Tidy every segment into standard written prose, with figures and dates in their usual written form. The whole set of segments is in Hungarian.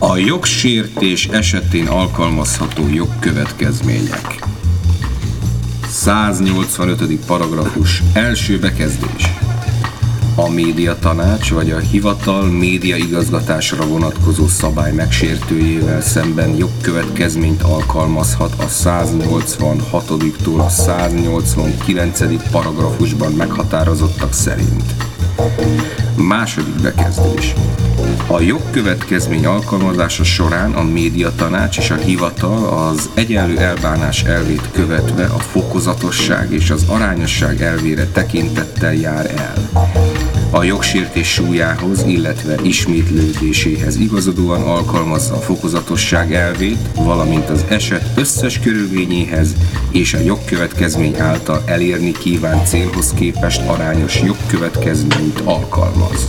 A jogsértés esetén alkalmazható jogkövetkezmények. 185. paragrafus. Első bekezdés. A médiatanács vagy a hivatal médiaigazgatásra vonatkozó szabály megsértőjével szemben jogkövetkezményt alkalmazhat a 186-tól a 189. paragrafusban meghatározottak szerint. Második bekezdés. A jogkövetkezmény alkalmazása során a médiatanács és a hivatal az egyenlő elbánás elvét követve a fokozatosság és az arányosság elvére tekintettel jár el. A jogsértés súlyához, illetve ismétlődéséhez igazodóan alkalmazza a fokozatosság elvét, valamint az eset összes körülményéhez és a jogkövetkezmény által elérni kívánt célhoz képest arányos jogkövetkezményt alkalmaz.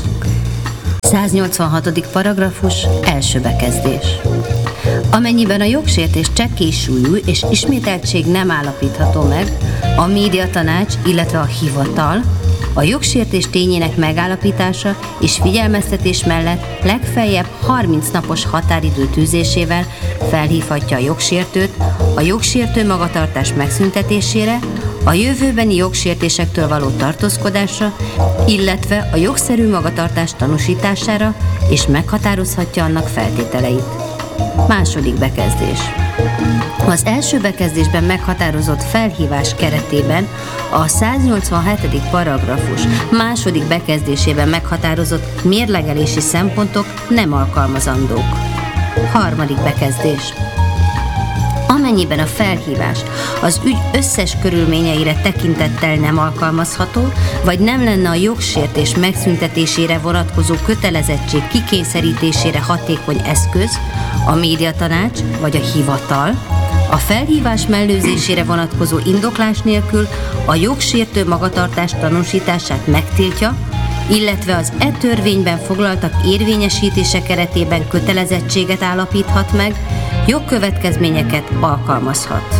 186. paragrafus. Első bekezdés. Amennyiben a jogsértés csekély súlyú és ismételtség nem állapítható meg, a médiatanács, illetve a hivatal a jogsértés tényének megállapítása és figyelmeztetés mellett legfeljebb 30 napos határidő tűzésével felhívhatja a jogsértőt a jogsértő magatartás megszüntetésére, a jövőbeni jogsértésektől való tartózkodásra, illetve a jogszerű magatartás tanúsítására, és meghatározhatja annak feltételeit. Második bekezdés. Az első bekezdésben meghatározott felhívás keretében a 187. paragrafus második bekezdésében meghatározott mérlegelési szempontok nem alkalmazandók. Harmadik bekezdés. Amennyiben a felhívás az ügy összes körülményeire tekintettel nem alkalmazható, vagy nem lenne a jogsértés megszüntetésére vonatkozó kötelezettség kikényszerítésére hatékony eszköz, a médiatanács vagy a hivatal a felhívás mellőzésére vonatkozó indoklás nélkül a jogsértő magatartás tanúsítását megtiltja, illetve az törvényben foglaltak érvényesítése keretében kötelezettséget állapíthat meg, jogkövetkezményeket alkalmazhat.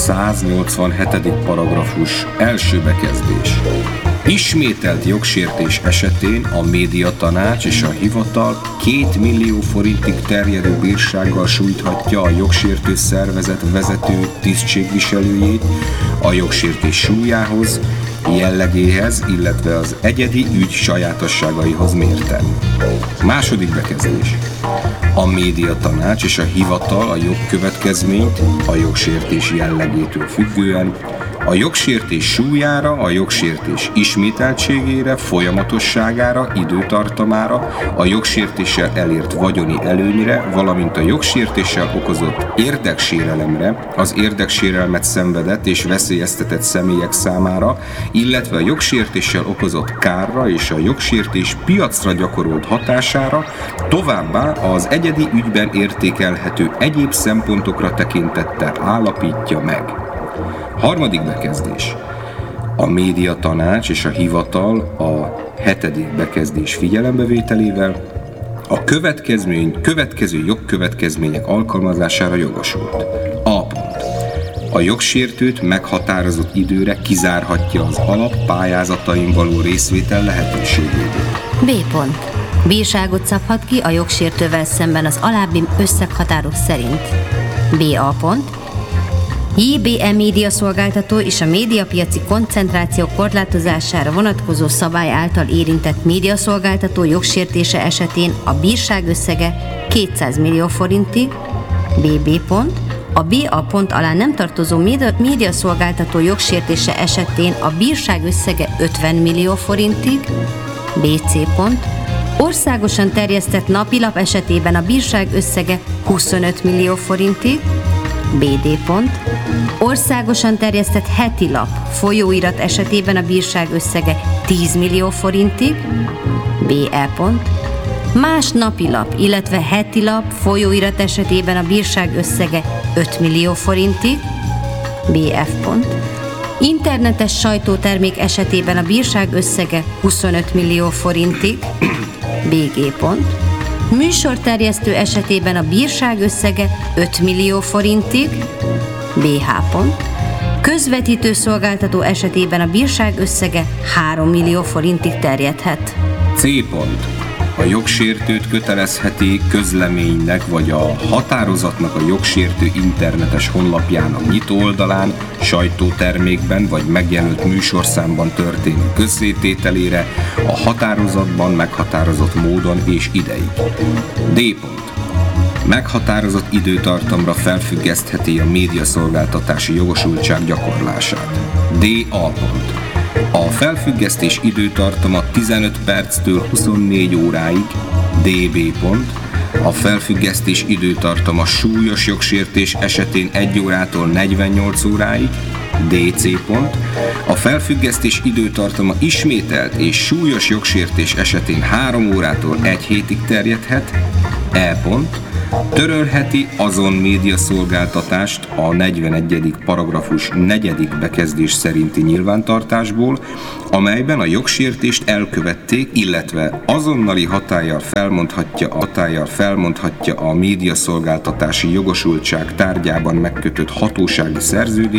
187. paragrafus. Első bekezdés. Ismételt jogsértés esetén a médiatanács és a hivatal 2 millió forintig terjedő bírsággal sújthatja a jogsértő szervezet vezető tisztségviselőjét a jogsértés súlyához, jellegéhez, illetve az egyedi ügy sajátosságaihoz mérten. Második bekezdés. A médiatanács és a hivatal a jogkövetkezményt a jogsértés jellegétől függően a jogsértés súlyára, a jogsértés ismételtségére, folyamatosságára, időtartamára, a jogsértéssel elért vagyoni előnyre, valamint a jogsértéssel okozott érdeksérelemre, az érdeksérelmet szenvedett és veszélyeztetett személyek számára, illetve a jogsértéssel okozott kárra és a jogsértés piacra gyakorolt hatására, továbbá az egyedi ügyben értékelhető egyéb szempontokra tekintettel állapítja meg. Harmadik bekezdés. A médiatanács és a hivatal a 7. bekezdés figyelembevételével a következő jogkövetkezmények alkalmazására jogosult. A pont. A jogsértőt meghatározott időre kizárhatja az alappályázatain való részvétel lehetőségéből. B pont. Bírságot szabhat ki a jogsértővel szemben az alábbi összeghatárok szerint. B.A. pont. JBE médiaszolgáltató és a médiapiaci koncentráció korlátozására vonatkozó szabály által érintett médiaszolgáltató jogsértése esetén a bírság összege 200 millió forintig, BB pont. A BA pont alá nem tartozó médiaszolgáltató jogsértése esetén a bírság összege 50 millió forintig, BC pont. Országosan terjesztett napilap esetében a bírság összege 25 millió forintig, BD pont. Országosan terjesztett heti lap, folyóirat esetében a bírság összege 10 millió forintig, BE pont. Más napilap, illetve heti lap, folyóirat esetében a bírság összege 5 millió forintig, BF pont. Internetes sajtótermék esetében a bírság összege 25 millió forintig, BG pont. Műsorterjesztő esetében a bírság összege 5 millió forintig, BH pont. Közvetítő szolgáltató esetében a bírság összege 3 millió forintig terjedhet. C pont. a jogsértőt kötelezheti közleménynek vagy a határozatnak a jogsértő internetes honlapjának nyitó oldalán, sajtótermékben vagy megjelölt műsorszámban történő közzétételére a határozatban meghatározott módon és ideig. D. Meghatározott időtartamra felfüggesztheti a médiaszolgáltatási jogosultság gyakorlását. D.A. A felfüggesztés időtartama 15 perctől 24 óráig. D.B. A felfüggesztés időtartama súlyos jogsértés esetén 1 órától 48 óráig. D.C. A felfüggesztés időtartama ismételt és súlyos jogsértés esetén 3 órától 1 hétig terjedhet. E. Törölheti azon médiaszolgáltatást a 41. paragrafus 4. bekezdés szerinti nyilvántartásból, amelyben a jogsértést elkövették, illetve azonnali hatállyal felmondhatja a médiaszolgáltatási jogosultság tárgyában megkötött hatósági szerződést,